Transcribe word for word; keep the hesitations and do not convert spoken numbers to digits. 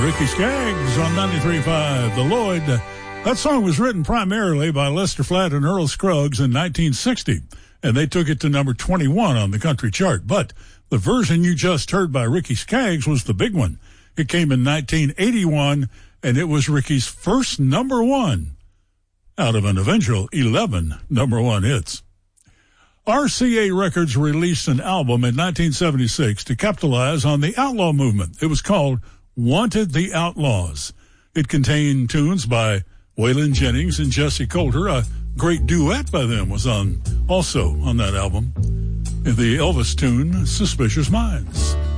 Ricky Skaggs on ninety-three point five The Lloyd. That song was written primarily by Lester Flatt and Earl Scruggs in nineteen sixty, and they took it to number twenty-one on the country chart. But the version you just heard by Ricky Skaggs was the big one. It came in nineteen eighty-one, and it was Ricky's first number one out of an eventual eleven number one hits. R C A Records released an album in nineteen seventy-six to capitalize on the outlaw movement. It was called Wanted the Outlaws. It contained tunes by Waylon Jennings and Jesse Coulter. A great duet by them was on also on that album. The Elvis tune, Suspicious Minds.